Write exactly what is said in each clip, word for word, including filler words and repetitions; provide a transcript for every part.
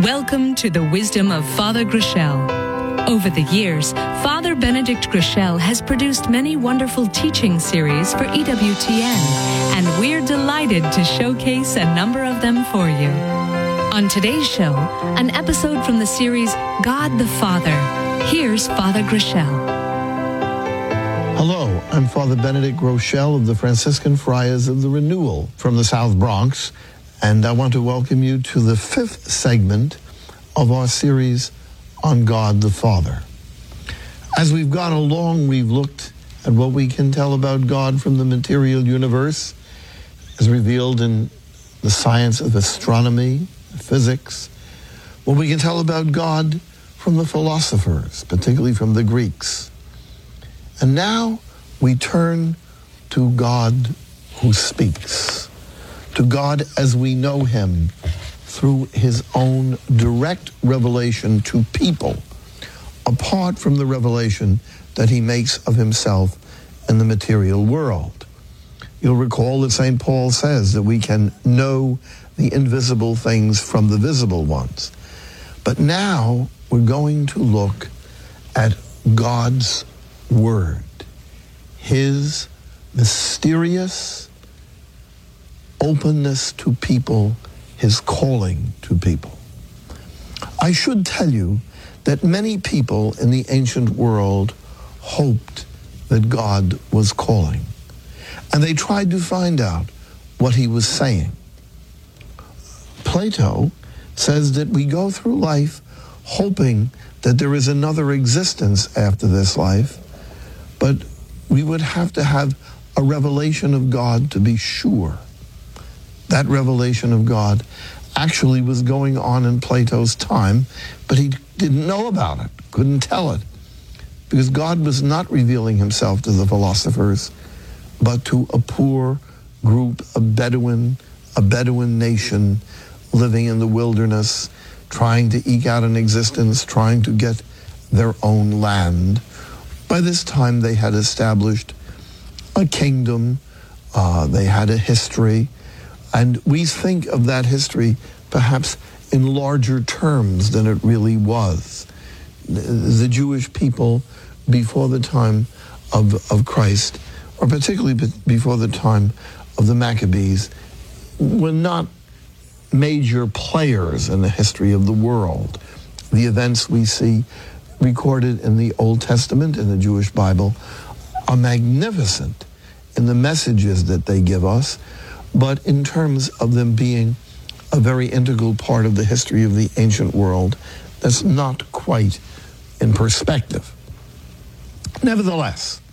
Welcome to the wisdom of Father Groeschel. Over the years, Father Benedict Groeschel has produced many wonderful teaching series for E W T N, and we're delighted to showcase a number of them for you. On today's show, an episode from the series God the Father. Here's Father Groeschel. Hello, I'm Father Benedict Groeschel of the Franciscan Friars of the Renewal from the South Bronx, and I want to welcome you to the fifth segment of our series on God the Father. As we've gone along, we've looked at what we can tell about God from the material universe, as revealed in the science of astronomy, physics, what we can tell about God from the philosophers, particularly from the Greeks. And now we turn to God who speaks, to God as we know him through his own direct revelation to people, apart from the revelation that he makes of himself in the material world. You'll recall that Saint Paul says that we can know the invisible things from the visible ones. But now we're going to look at God's Word, his mysterious openness to people, his calling to people. I should tell you that many people in the ancient world hoped that God was calling, and they tried to find out what he was saying. Plato says that we go through life hoping that there is another existence after this life, but we would have to have a revelation of God to be sure. That revelation of God actually was going on in Plato's time, but he didn't know about it, couldn't tell it, because God was not revealing himself to the philosophers, but to a poor group, a Bedouin, a Bedouin nation living in the wilderness, trying to eke out an existence, trying to get their own land. By this time, they had established a kingdom, uh, they had a history, and we think of that history perhaps in larger terms than it really was. The Jewish people before the time of, of Christ, or particularly before the time of the Maccabees, were not major players in the history of the world. The events we see recorded in the Old Testament, in the Jewish Bible, are magnificent in the messages that they give us, but in terms of them being a very integral part of the history of the ancient world, that's not quite in perspective. Nevertheless,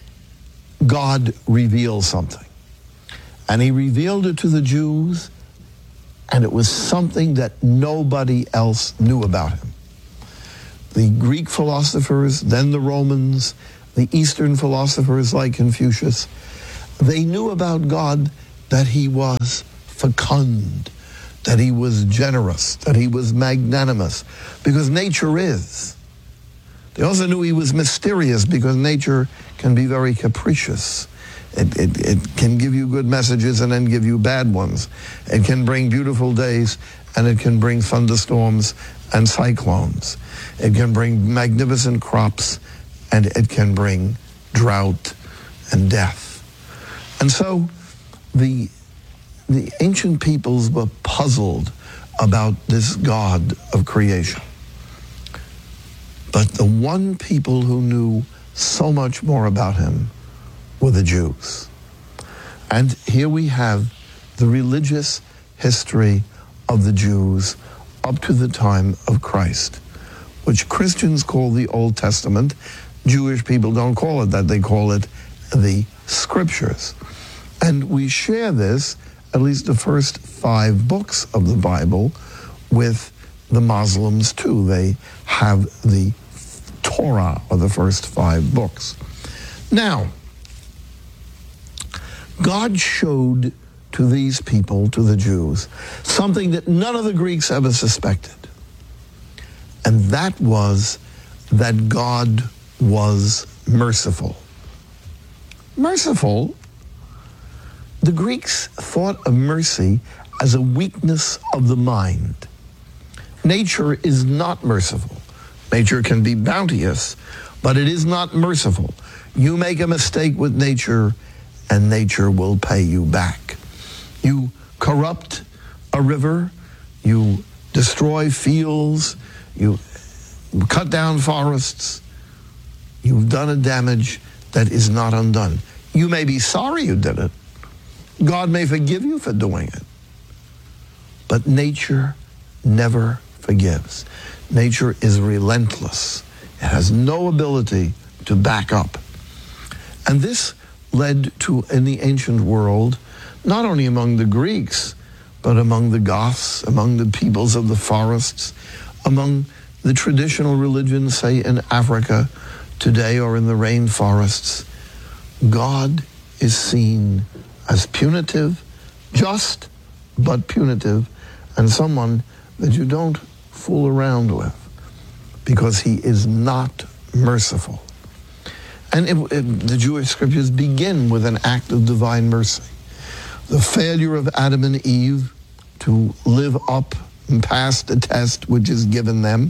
God reveals something, and he revealed it to the Jews, and it was something that nobody else knew about him. The Greek philosophers, then the Romans, the Eastern philosophers like Confucius, they knew about God that he was fecund, that he was generous, that he was magnanimous, because nature is. They also knew he was mysterious, because nature can be very capricious. It, it, it can give you good messages and then give you bad ones. It can bring beautiful days, and it can bring thunderstorms and cyclones. It can bring magnificent crops, and it can bring drought and death. And so the, the ancient peoples were puzzled about this God of creation. But the one people who knew so much more about him were the Jews. And here we have the religious history of the Jews up to the time of Christ, which Christians call the Old Testament. Jewish people don't call it that. They call it the Scriptures. And we share this, at least the first five books of the Bible, with the Muslims too. They have the Torah, or the first five books. Now, God showed to these people, to the Jews, something that none of the Greeks ever suspected. And that was that God was merciful. Merciful? The Greeks thought of mercy as a weakness of the mind. Nature is not merciful. Nature can be bounteous, but it is not merciful. You make a mistake with nature, and nature will pay you back. You corrupt a river, you destroy fields, you cut down forests, you've done a damage that is not undone. You may be sorry you did it. God may forgive you for doing it. But nature never forgives. Nature is relentless. It has no ability to back up. And this led to, in the ancient world, not only among the Greeks, but among the Goths, among the peoples of the forests, among the traditional religions, say in Africa today or in the rainforests, God is seen as punitive, just, but punitive, and someone that you don't fool around with, because he is not merciful. And it, it, the Jewish scriptures begin with an act of divine mercy. The failure of Adam and Eve to live up and pass the test which is given them.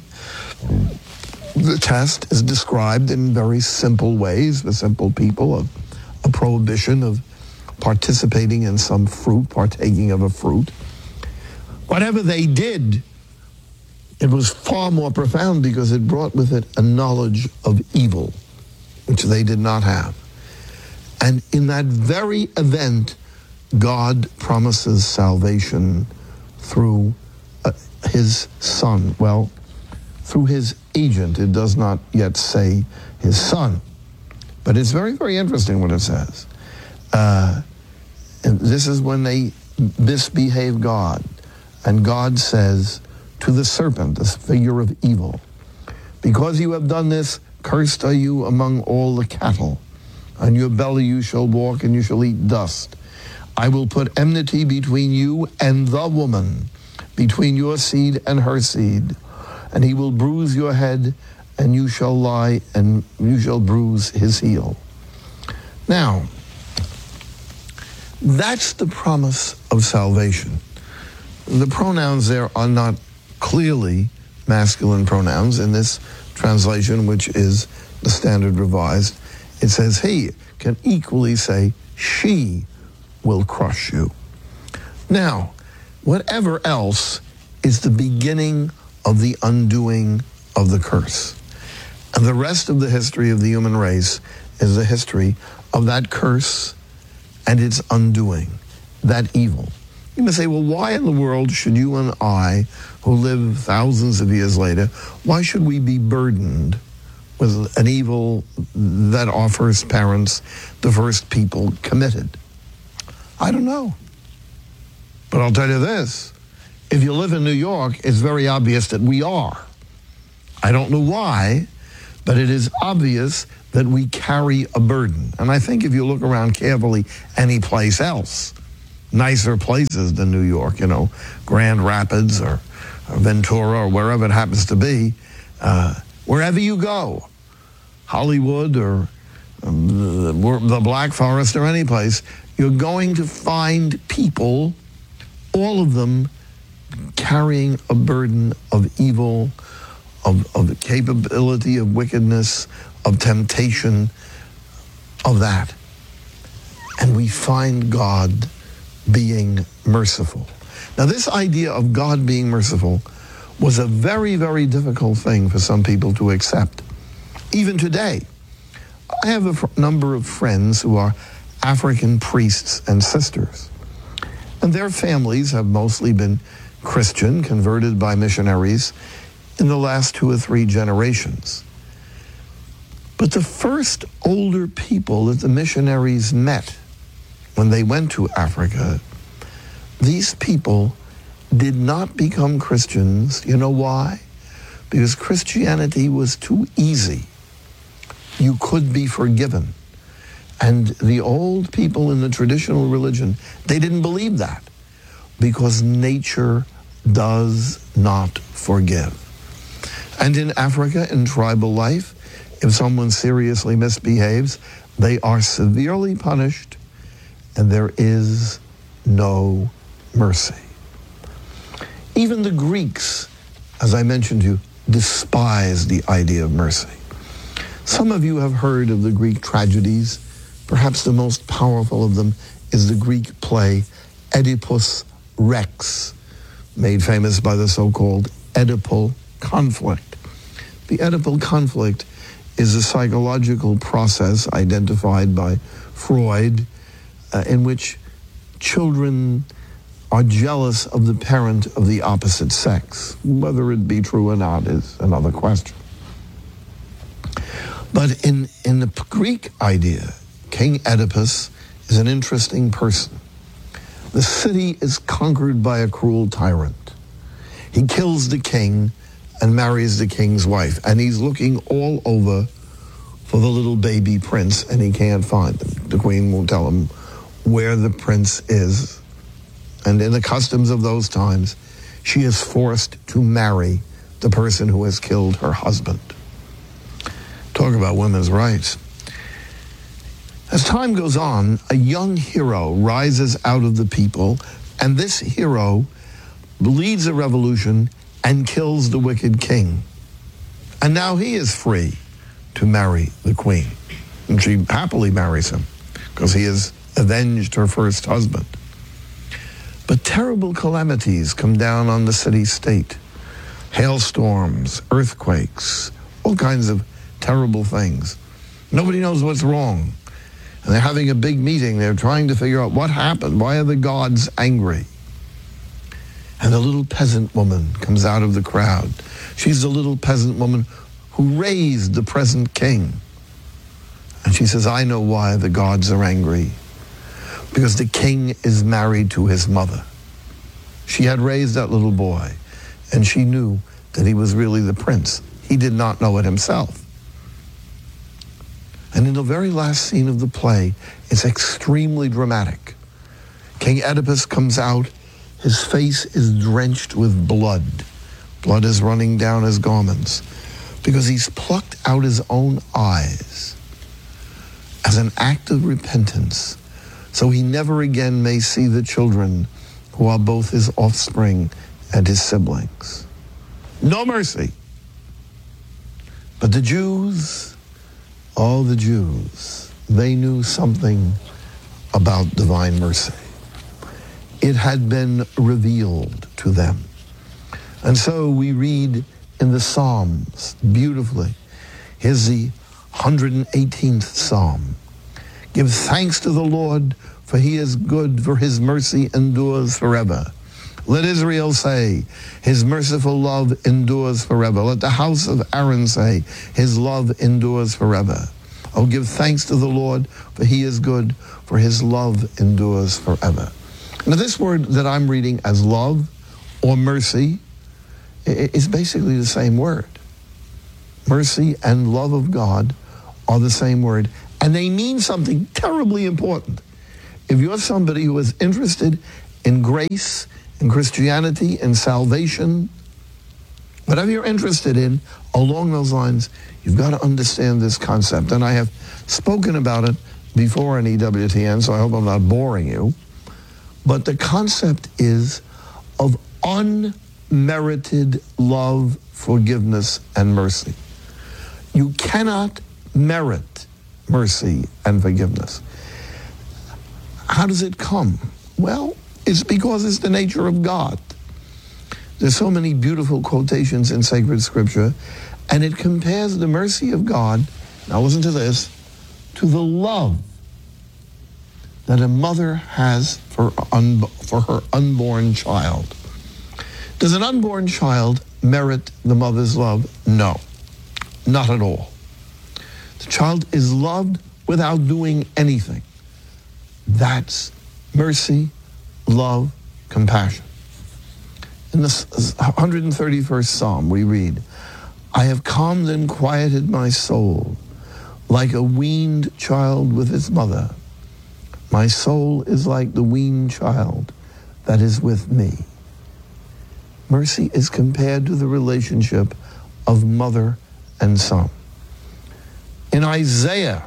The test is described in very simple ways for simple people, of a prohibition of participating in some fruit, partaking of a fruit. Whatever they did, it was far more profound because it brought with it a knowledge of evil, which they did not have. And in that very event, God promises salvation through uh, his son. Well, through his agent. It does not yet say his son. But it's very, very interesting what it says. Uh, and this is when they misbehave God. And God says to the serpent, this figure of evil, because you have done this, cursed are you among all the cattle. On your belly you shall walk, and you shall eat dust. I will put enmity between you and the woman, between your seed and her seed. And he will bruise your head, and you shall lie, and you shall bruise his heel. Now, that's the promise of salvation. The pronouns there are not clearly masculine pronouns. In this translation, which is the Standard Revised, it says he can equally say she will crush you. Now, whatever else is the beginning of the undoing of the curse. And the rest of the history of the human race is the history of that curse and its undoing, that evil. You may say, well, why in the world should you and I, who live thousands of years later, why should we be burdened with an evil that our first parents, the first people, committed? I don't know. But I'll tell you this. If you live in New York, it's very obvious that we are. I don't know why, but it is obvious that we carry a burden. And I think if you look around carefully any place else, nicer places than New York, you know, Grand Rapids or, or Ventura or wherever it happens to be, uh, wherever you go, Hollywood or um, the, the Black Forest or any place, you're going to find people, all of them, carrying a burden of evil, of, of capability of wickedness, of temptation, of that. And we find God being merciful. Now, this idea of God being merciful was a very, very difficult thing for some people to accept. Even today, I have a fr- number of friends who are African priests and sisters, and their families have mostly been Christian, converted by missionaries in the last two or three generations. But the first older people that the missionaries met when they went to Africa, these people did not become Christians. You know why? Because Christianity was too easy. You could be forgiven. And the old people in the traditional religion, they didn't believe that, because nature does not forgive. And in Africa, in tribal life, if someone seriously misbehaves, they are severely punished, and there is no mercy. Even the Greeks as I mentioned to you, despise the idea of mercy. Some of you have heard of the Greek tragedies. Perhaps the most powerful of them is the Greek play Oedipus Rex, made famous by the so-called Oedipal conflict. The Oedipal conflict is a psychological process identified by Freud uh, in which children are jealous of the parent of the opposite sex. Whether it be true or not is another question. But in, in the Greek idea, King Oedipus is an interesting person. The city is conquered by a cruel tyrant. He kills the king and marries the king's wife, and he's looking all over for the little baby prince, and he can't find him. The queen won't tell him where the prince is. And in the customs of those times, she is forced to marry the person who has killed her husband. Talk about women's rights. As time goes on, a young hero rises out of the people, and this hero leads a revolution and kills the wicked king. And now he is free to marry the queen. And she happily marries him because he has avenged her first husband. But terrible calamities come down on the city-state. Hailstorms, earthquakes, all kinds of terrible things. Nobody knows what's wrong. And they're having a big meeting. They're trying to figure out what happened. Why are the gods angry? And a little peasant woman comes out of the crowd. She's the little peasant woman who raised the present king. And she says, I know why the gods are angry. Because the king is married to his mother. She had raised that little boy, and she knew that he was really the prince. He did not know it himself. And in the very last scene of the play, it's extremely dramatic. King Oedipus comes out. His face is drenched with blood. Blood is running down his garments because he's plucked out his own eyes as an act of repentance, so he never again may see the children who are both his offspring and his siblings. No mercy. But the Jews, oh, the Jews, they knew something about divine mercy. It had been revealed to them. And so we read in the Psalms beautifully. Here's the one hundred eighteenth Psalm. Give thanks to the Lord, for he is good, for his mercy endures forever. Let Israel say, his merciful love endures forever. Let the house of Aaron say, his love endures forever. Oh, give thanks to the Lord, for he is good, for his love endures forever. Now, this word that I'm reading as love or mercy is basically the same word. Mercy and love of God are the same word, and they mean something terribly important. If you're somebody who is interested in grace, in Christianity, in salvation, whatever you're interested in, along those lines, you've got to understand this concept. And I have spoken about it before in E W T N, so I hope I'm not boring you. But the concept is of unmerited love, forgiveness, and mercy. You cannot merit mercy and forgiveness. How does it come? Well, it's because it's the nature of God. There's so many beautiful quotations in sacred scripture, and it compares the mercy of God, now listen to this, to the love that a mother has for, un, for her unborn child. Does an unborn child merit the mother's love? No, not at all. The child is loved without doing anything. That's mercy, love, compassion. In the one hundred thirty-first Psalm, we read, I have calmed and quieted my soul like a weaned child with its mother. My soul is like the weaned child that is with me. Mercy is compared to the relationship of mother and son. In Isaiah,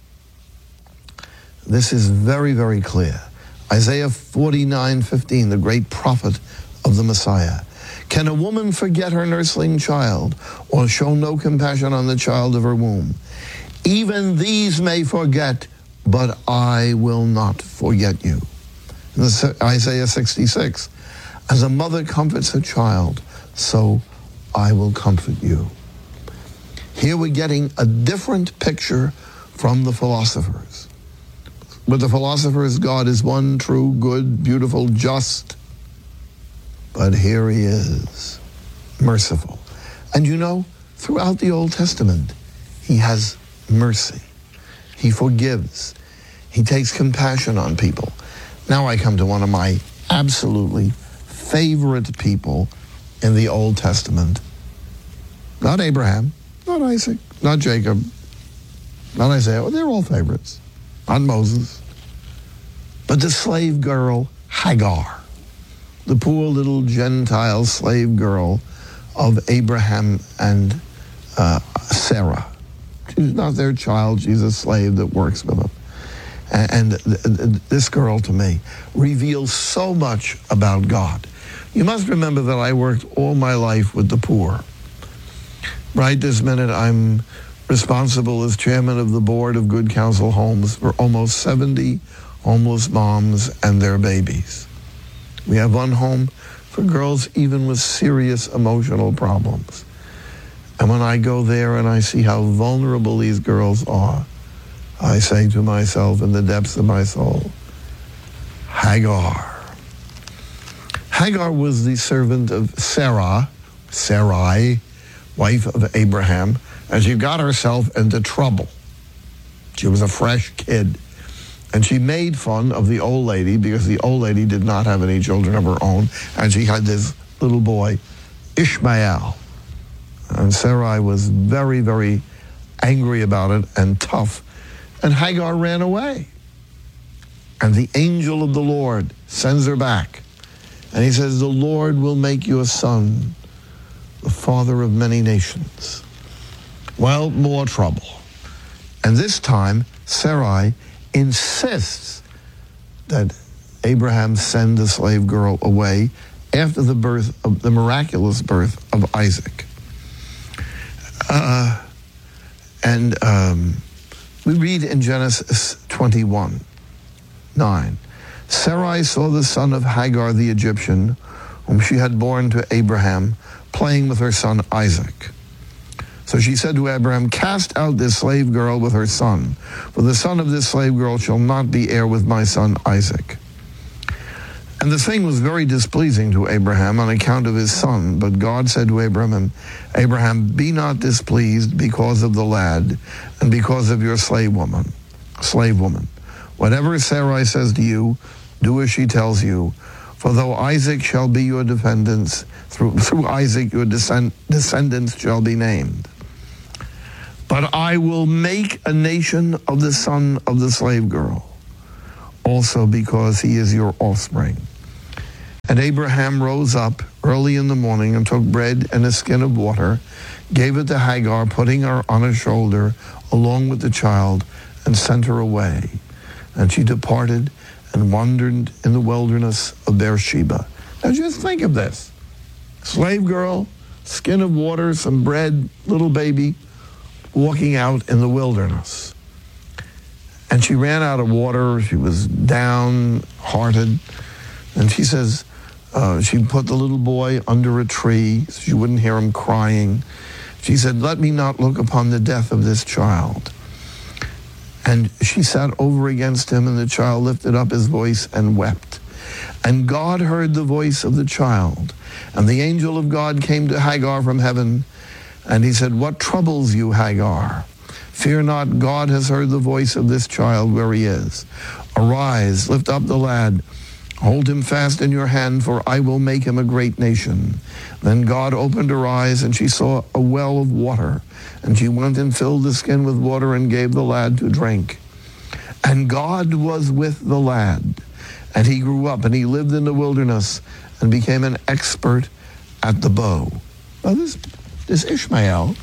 this is very, very clear. Isaiah forty-nine fifteen, the great prophet of the Messiah. Can a woman forget her nursling child, or show no compassion on the child of her womb? Even these may forget, but I will not forget you. Isaiah sixty-six. As a mother comforts her child, so I will comfort you. Here we're getting a different picture from the philosophers. With the philosophers, God is one, true, good, beautiful, just. But here he is, merciful. And you know, throughout the Old Testament, he has mercy. He forgives. He takes compassion on people. Now I come to one of my absolutely favorite people in the Old Testament. Not Abraham, not Isaac, not Jacob, not Isaiah. Well, they're all favorites. Not Moses. But the slave girl, Hagar. The poor little Gentile slave girl of Abraham and uh, Sarah. She's not their child. She's a slave that works with them. And, and th- th- this girl, to me, reveals so much about God. You must remember that I worked all my life with the poor. Right this minute, I'm responsible as chairman of the board of Good Counsel Homes for almost seventy homeless moms and their babies. We have one home for girls even with serious emotional problems. And when I go there and I see how vulnerable these girls are, I say to myself in the depths of my soul, Hagar. Hagar was the servant of Sarah, Sarai, wife of Abraham, and she got herself into trouble. She was a fresh kid. And she made fun of the old lady because the old lady did not have any children of her own, and she had this little boy, Ishmael. And Sarai was very, very angry about it and tough. And Hagar ran away. And the angel of the Lord sends her back. And he says, the Lord will make you a son, the father of many nations. Well, more trouble. And this time, Sarai insists that Abraham send the slave girl away after the birth of the miraculous birth of Isaac. Uh, and um, we read in Genesis twenty-one, nine, Sarai saw the son of Hagar the Egyptian, whom she had borne to Abraham, playing with her son Isaac. So she said to Abraham, cast out this slave girl with her son, for the son of this slave girl shall not be heir with my son Isaac. And the thing was very displeasing to Abraham on account of his son. But God said to Abraham, Abraham, be not displeased because of the lad and because of your slave woman. Slave woman. Whatever Sarai says to you, do as she tells you. For though Isaac shall be your descendants, through, through Isaac your descend, descendants shall be named. But I will make a nation of the son of the slave girl, also because he is your offspring. And Abraham rose up early in the morning and took bread and a skin of water, gave it to Hagar, putting her on his shoulder along with the child, and sent her away. And she departed and wandered in the wilderness of Beersheba. Now just think of this. Slave girl, skin of water, some bread, little baby, walking out in the wilderness. And she ran out of water. She was downhearted. And she says, uh, she put the little boy under a tree so she wouldn't hear him crying. She said, let me not look upon the death of this child. And she sat over against him, and the child lifted up his voice and wept. And God heard the voice of the child. And the angel of God came to Hagar from heaven, and he said, what troubles you, Hagar? Fear not, God has heard the voice of this child where he is. Arise, lift up the lad, hold him fast in your hand, for I will make him a great nation. Then God opened her eyes, and she saw a well of water. And she went and filled the skin with water and gave the lad to drink. And God was with the lad. And he grew up, and he lived in the wilderness and became an expert at the bow. Now this, this Ishmael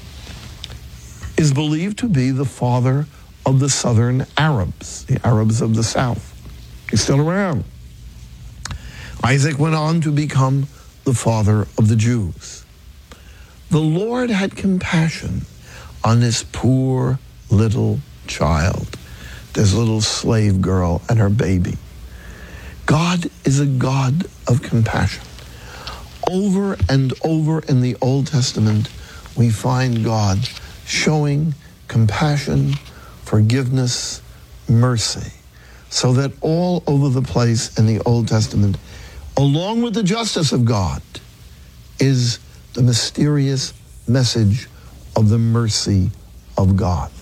is believed to be the father of the southern Arabs, the Arabs of the south. He's still around. Isaac went on to become the father of the Jews. The Lord had compassion on this poor little child, this little slave girl and her baby. God is a God of compassion. Over and over in the Old Testament, we find God showing compassion, forgiveness, mercy, so that all over the place in the Old Testament, along with the justice of God, is the mysterious message of the mercy of God.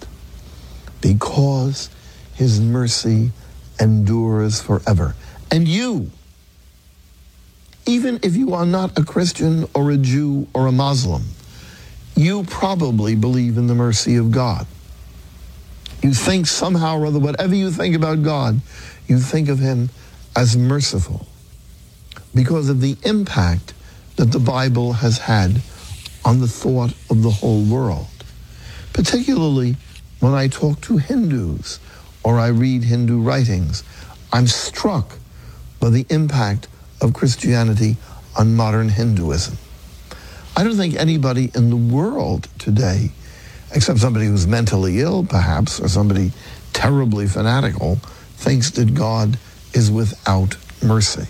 Because his mercy endures forever. And you, even if you are not a Christian or a Jew or a Muslim, you probably believe in the mercy of God. You think somehow or other, whatever you think about God, you think of him as merciful because of the impact that the Bible has had on the thought of the whole world. Particularly when I talk to Hindus or I read Hindu writings, I'm struck by the impact of Christianity on modern Hinduism. I don't think anybody in the world today, except somebody who's mentally ill perhaps, or somebody terribly fanatical, thinks that God is without mercy.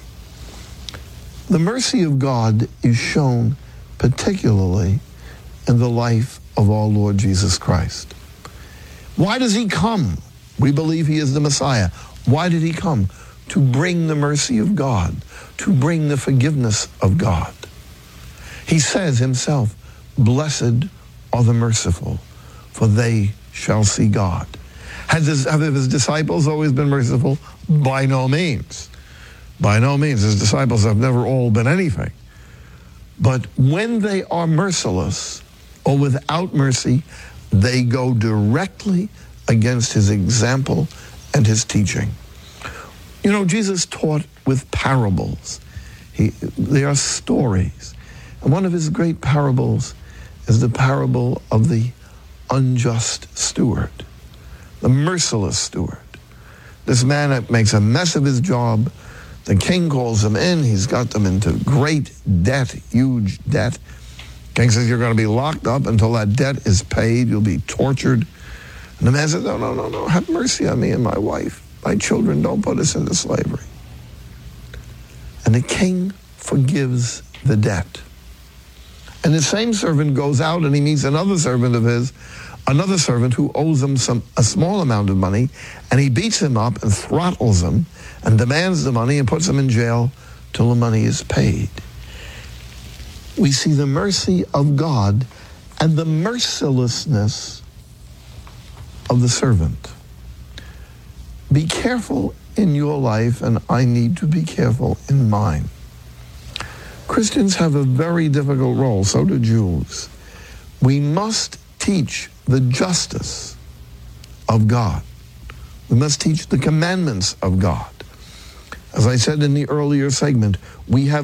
The mercy of God is shown particularly in the life of our Lord Jesus Christ. Why does he come? We believe he is the Messiah. Why did he come? To bring the mercy of God, to bring the forgiveness of God. He says himself, "Blessed are the merciful, for they shall see God." Has his, have his disciples always been merciful? By no means. By no means. His disciples have never all been anything. But when they are merciless or without mercy, they go directly against his example and his teaching. You know, Jesus taught with parables. He, they are stories. And one of his great parables is the parable of the unjust steward, the merciless steward. This man makes a mess of his job. The king calls him in. He's got them into great debt, huge debt. King says, "You're going to be locked up until that debt is paid. You'll be tortured." And the man says, no, no, no, no, have mercy on me and my wife. My children, don't put us into slavery. And the king forgives the debt. And the same servant goes out and he meets another servant of his, another servant who owes him some a small amount of money, and he beats him up and throttles him and demands the money and puts him in jail till the money is paid. We see the mercy of God and the mercilessness of the servant. Be careful in your life, and I need to be careful in mine. Christians have a very difficult role, so do Jews. We must teach the justice of God. We must teach the commandments of God. As I said in the earlier segment, we have